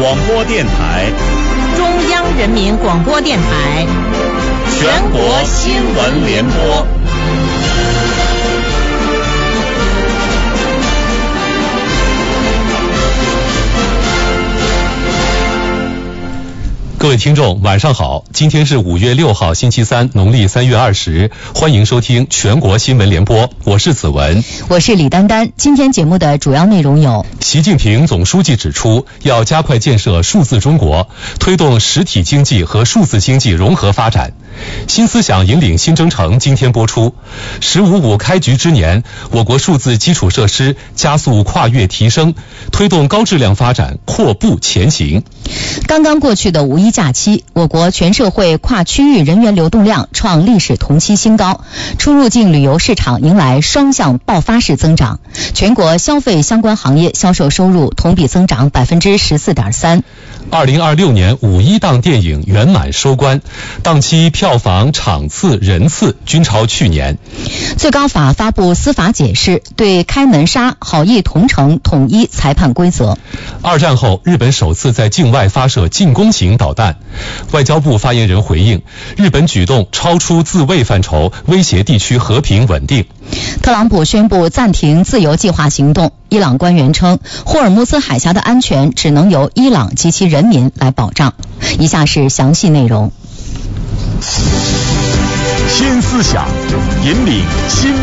广播电台、 中央人民广播电台、 全国新闻联播。 各位听众晚上好，今天是5月6号星期三，农历3月20，欢迎收听全国新闻联播，我是子文， 我是李丹丹。今天节目的主要内容有： 习近平总书记指出，要加快建设数字中国，推动实体经济和数字经济融合发展。新思想引领新征程今天播出。“15+5”开局之年，我国数字基础设施加速跨越提升，推动高质量发展阔步前行。 刚刚过去的五一假期，我国全社会跨区域人员流动量创历史同期新高，出入境旅游市场迎来双向爆发式增长，全国消费相关行业销售收入同比增长 14.3%。 2026年五一档电影圆满收官，档期票房、场次、人次均超去年。 最高法发布司法解释，对开门沙、好意同城统一裁判规则。 二战后，日本首次在境外发射进攻型导弹。外交部发言人回应，日本举动超出自卫范畴，威胁地区和平稳定。 特朗普宣布暂停自由计划行动。伊朗官员称，霍尔木兹海峡的安全只能由伊朗及其人民来保障。以下是详细内容。 新思想引领新